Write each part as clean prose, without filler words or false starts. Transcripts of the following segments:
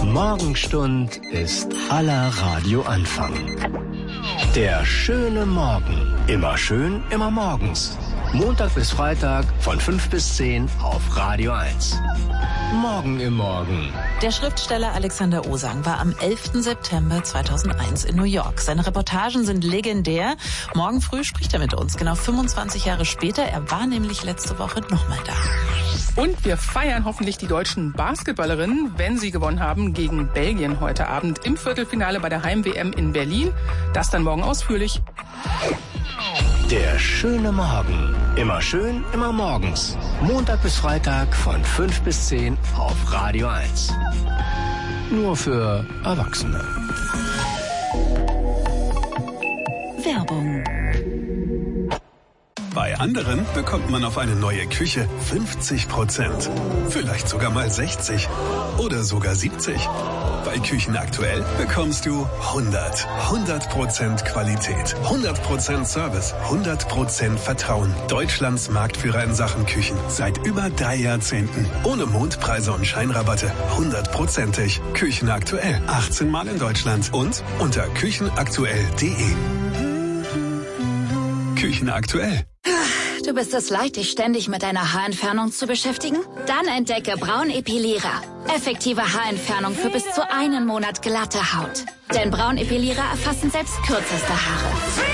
Morgenstund ist aller Radioanfang. Der schöne Morgen. Immer schön, immer morgens. Montag bis Freitag von 5 bis 10 auf Radio 1. Morgen im Morgen. Der Schriftsteller Alexander Osang war am 11. September 2001 in New York. Seine Reportagen sind legendär. Morgen früh spricht er mit uns, genau 25 Jahre später. Er war nämlich letzte Woche nochmal da. Und wir feiern hoffentlich die deutschen Basketballerinnen, wenn sie gewonnen haben gegen Belgien heute Abend im Viertelfinale bei der Heim-WM in Berlin. Das dann morgen ausführlich. Der schöne Morgen. Immer schön, immer morgens. Montag bis Freitag von 5 bis 10 auf Radio 1. Nur für Erwachsene. Werbung. Bei anderen bekommt man auf eine neue Küche 50%. Vielleicht sogar mal 60. Oder sogar 70. Bei Küchen aktuell bekommst du 100% Qualität, 100% Service, 100% Vertrauen. Deutschlands Marktführer in Sachen Küchen. Seit über 3 Jahrzehnten. Ohne Mondpreise und Scheinrabatte. 100%ig. Küchen aktuell. 18 Mal in Deutschland. Und unter küchenaktuell.de. Küchen aktuell. Du bist es leid, dich ständig mit deiner Haarentfernung zu beschäftigen? Dann entdecke Braunepilierer. Effektive Haarentfernung für bis zu 1 Monat glatte Haut. Denn Braunepilierer erfassen selbst kürzeste Haare.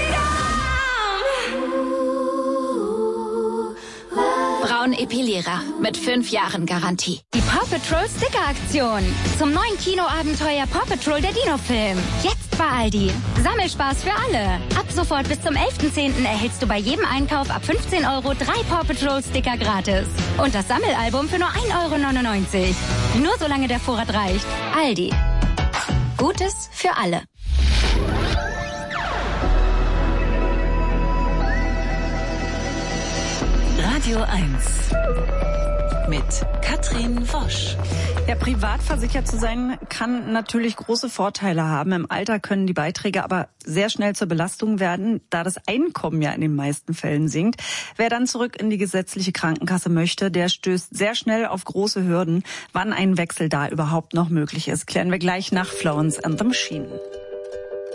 Braunepilierer mit 5 Jahren Garantie. Die Paw Patrol Sticker-Aktion. Zum neuen Kinoabenteuer Paw Patrol der Dino-Film. Jetzt bei Aldi. Sammelspaß für alle. Ab sofort bis zum 11.10. erhältst du bei jedem Einkauf ab 15 € 3 Paw Patrol Sticker gratis. Und das Sammelalbum für nur 1,99 €. Nur solange der Vorrat reicht. Aldi. Gutes für alle. Radio 1 mit Katrin Wosch. Ja, privat versichert zu sein kann natürlich große Vorteile haben. Im Alter können die Beiträge aber sehr schnell zur Belastung werden, da das Einkommen ja in den meisten Fällen sinkt. Wer dann zurück in die gesetzliche Krankenkasse möchte, der stößt sehr schnell auf große Hürden. Wann ein Wechsel da überhaupt noch möglich ist, klären wir gleich nach Florence and the Machine.